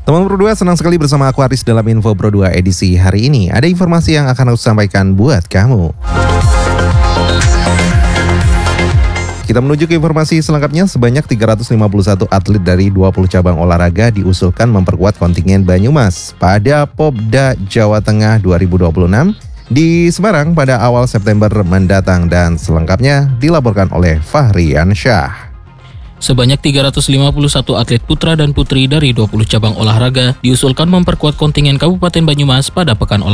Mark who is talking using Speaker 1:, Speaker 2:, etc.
Speaker 1: Teman Pro 2, senang sekali bersama aku Aris dalam Info Pro 2 edisi hari ini. Ada informasi yang akan aku sampaikan buat kamu. Kita menuju ke informasi selengkapnya. Sebanyak 351 atlet dari 20 cabang olahraga diusulkan memperkuat kontingen Banyumas pada Popda Jawa Tengah 2026 di Semarang pada awal September mendatang, dan selengkapnya dilaporkan oleh Fahri Ansyah.
Speaker 2: Sebanyak 351 atlet putra dan putri dari 20 cabang olahraga diusulkan memperkuat kontingen Kabupaten Banyumas pada Pekan Olahraga